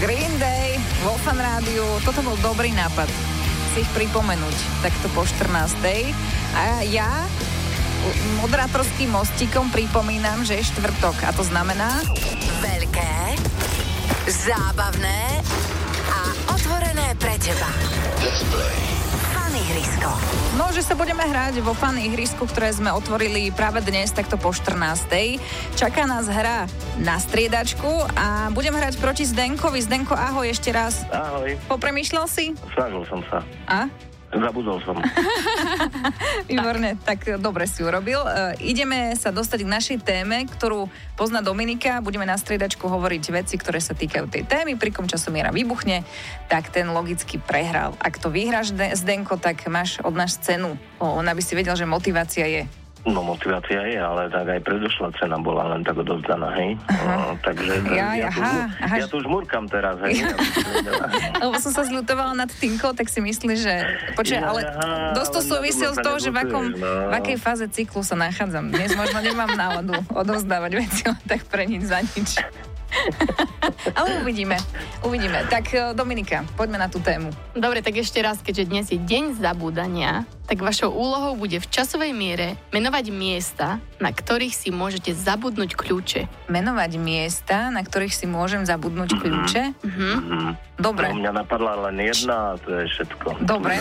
Green Day vo Fan Rádiu. Toto bol dobrý nápad si ich pripomenúť takto po 14. A ja moderátorským mostíkom pripomínam, že je štvrtok a to znamená veľké, zábavné a otvorené pre teba. Fan ihrisko. No, že sa budeme hrať vo Fan ihrisku, ktoré sme otvorili práve dnes, takto po 14. Čaká nás hra na striedačku a budem hrať proti Zdenkovi. Zdenko, ahoj ešte raz. Ahoj. Popremýšľal si? Snažil som sa. A? Zabudol som. Výborne, tak dobre si urobil. Ideme sa dostať k našej téme, ktorú pozná Dominika. Budeme na striedačku hovoriť veci, ktoré sa týkajú tej témy. Pri kom časomiera vybuchne, tak ten logicky prehral. Ak to vyhráš, Zdenko, tak máš od nás cenu. Aby si vedel, že motivácia je. No motivácia je, ale tak aj predošlá cena bola len tak odovzdaná, hej? Takže ja tu už murkam teraz, hej? Lebo som sa zľutovala nad Tinkou, tak si myslíš, že... Počuj, ale dosť to súvisí z toho, že v akej fáze cyklu sa nachádzam. Dnes možno nemám náladu odovzdávať veci tak pre nič za nič. Ale uvidíme. Tak Dominika, poďme na tú tému. Dobre, tak ešte raz, keďže dnes je deň zabúdania, tak vašou úlohou bude v časovej miere menovať miesta, na ktorých si môžete zabudnúť kľúče. Menovať miesta, na ktorých si môžem zabudnúť kľúče? Dobre. U mňa napadla len jedna a to je všetko. Dobre.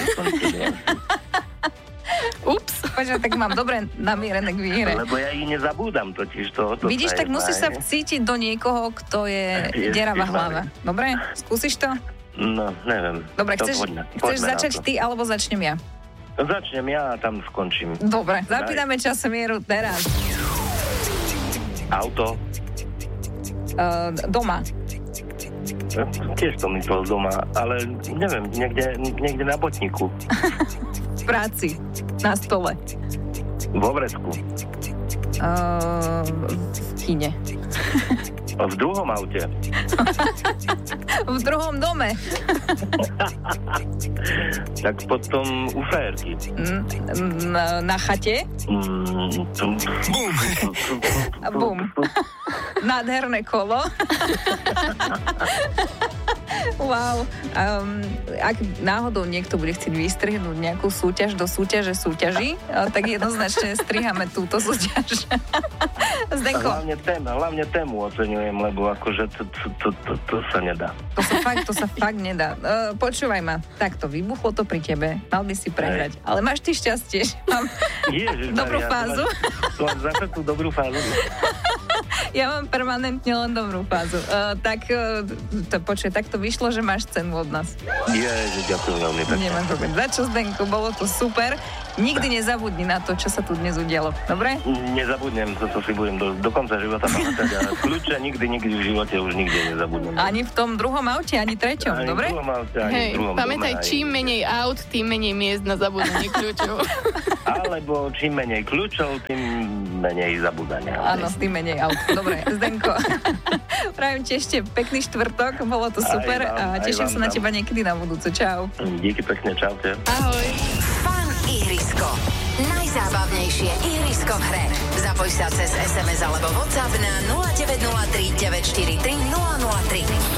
Ups. Počkaj, tak mám dobre namierené k výhre. Lebo ja ich nezabúdam totiž to. Vidíš, tak musíš sa vcítiť do niekoho, kto je deravá hlava. Dobre? Skúsiš to? No, neviem. Dobre, chceš začať ty, alebo začnem ja? Začnem ja a tam skončím. Dobre, zapíname časomieru teraz. Auto. Doma. Tiež to myslel doma, ale neviem, niekde na botníku. V práci, na stole. Vo vrecku. V kine. V druhom aute. V druhom dome. Tak potom u frajerky. Na chate. Bum. Nádherné kolo. Wow. Ak náhodou niekto bude chcieť vystrihnúť nejakú súťaž do súťaže súťaží, tak jednoznačne strihame túto súťaž. Zdenko. Hlavne tému oceňujem, lebo akože to sa nedá. To sa fakt nedá. Počúvaj ma, takto vybuchlo to pri tebe, mal by si prehrať. Ale máš ty šťastie, že mám dobrú fázu. To máš zase tú dobrú fázu. Ja mám permanentne len dobrú fázu. Počuj, tak to vyšlo, že máš cenu od nás. Ďakujem veľmi pekne. Nemáš robiť. Za čo, Zdenko, bolo to super. Nikdy nezabudni na to, čo sa tu dnes udialo. Dobre? Nezabudnem, to si budem do konca života pamätať. Ale kľúče nikdy v živote už nikdy nezabudnem. Ani v tom druhom aute, ani treťom, dobre? Ani v druhom aute, ani v druhom dome. Pamätaj, čím menej aut, tým menej miest na zabudnutie kľúčov. Alebo čím menej kľúčov, tým menej zabudania. Áno, tým menej aut. Dobre, Zdenko. Prajem ti ešte pekný štvrtok, bolo to super a teším sa na teba niekedy na budúce. Čau. Díky pekne, čaute. Ahoj. Fan ihrisko. Najzábavnejšie ihrisko v hre. Zapoj sa cez SMS alebo WhatsApp na 0903 943 003.